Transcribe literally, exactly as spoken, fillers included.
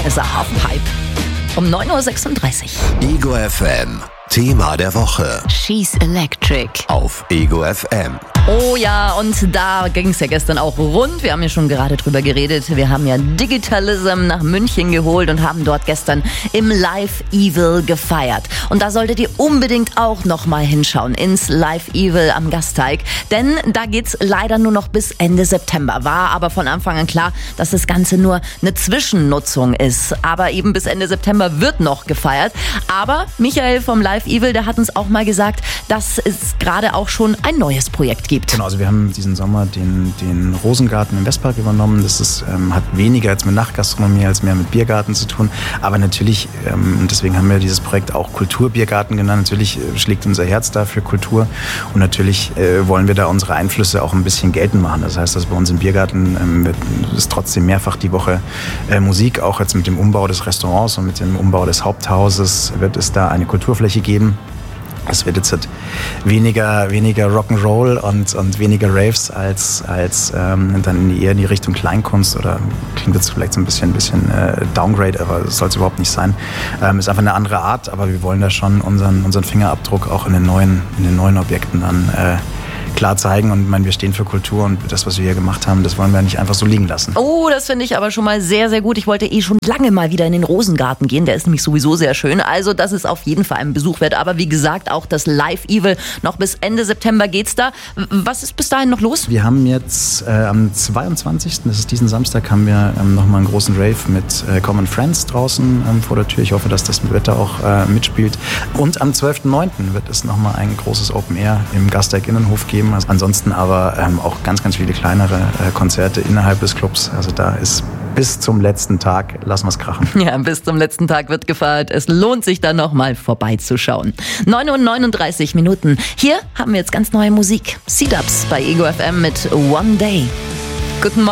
ist er Halfpipe. Um neun Uhr sechsunddreißig. Ego F M, Thema der Woche. She's Electric. Auf Ego F M. Oh ja, und da ging es ja gestern auch rund. Wir haben ja schon gerade drüber geredet. Wir haben ja Digitalism nach München geholt und haben dort gestern im Live Evil gefeiert. Und da solltet ihr unbedingt auch nochmal hinschauen ins Live Evil am Gasteig. Denn da geht's leider nur noch bis Ende September. War aber von Anfang an klar, dass das Ganze nur eine Zwischennutzung ist. Aber eben bis Ende September wird noch gefeiert. Aber Michael vom Live Evil, der hat uns auch mal gesagt, dass es gerade auch schon ein neues Projekt gibt. Genau, also wir haben diesen Sommer den, den Rosengarten im Westpark übernommen. Das ist, ähm, hat weniger jetzt mit Nachtgastronomie als mehr mit Biergarten zu tun. Aber natürlich, ähm, deswegen haben wir dieses Projekt auch Kulturbiergarten genannt. Natürlich äh, schlägt unser Herz da für Kultur. Und natürlich äh, wollen wir da unsere Einflüsse auch ein bisschen geltend machen. Das heißt, dass bei uns im Biergarten ähm, wird, ist trotzdem mehrfach die Woche äh, Musik. Auch jetzt mit dem Umbau des Restaurants und mit dem Umbau des Haupthauses wird es da eine Kulturfläche geben. Es wird jetzt halt weniger, weniger Rock'n'Roll und, und weniger Raves als, als ähm, dann eher in die Richtung Kleinkunst oder klingt jetzt vielleicht so ein bisschen, ein bisschen äh, Downgrade, aber das soll es überhaupt nicht sein. Ähm, ist einfach eine andere Art, aber wir wollen da schon unseren, unseren Fingerabdruck auch in den neuen, in den neuen Objekten dann äh, klar zeigen. Und ich meine, wir stehen für Kultur und das, was wir hier gemacht haben, das wollen wir nicht einfach so liegen lassen. Oh, das finde ich aber schon mal sehr, sehr gut. Ich wollte eh schon lange mal wieder in den Rosengarten gehen. Der ist nämlich sowieso sehr schön. Also das ist auf jeden Fall ein Besuch wert. Aber wie gesagt, auch das Live Evil noch bis Ende September geht's da. Was ist bis dahin noch los? Wir haben jetzt äh, am zweiundzwanzigsten, das ist diesen Samstag, haben wir ähm, nochmal einen großen Rave mit äh, Common Friends draußen ähm, vor der Tür. Ich hoffe, dass das Wetter auch äh, mitspielt. Und am zwölften neunten wird es nochmal ein großes Open Air im Gasteig Innenhof geben. Also ansonsten aber ähm, auch ganz, ganz viele kleinere äh, Konzerte innerhalb des Clubs. Also da ist bis zum letzten Tag, lassen wir es krachen. Ja, bis zum letzten Tag wird gefeiert. Es lohnt sich dann nochmal vorbeizuschauen. neun Uhr neununddreißig Minuten. Hier haben wir jetzt ganz neue Musik. C-Dubs bei Ego F M mit One Day. Guten Morgen.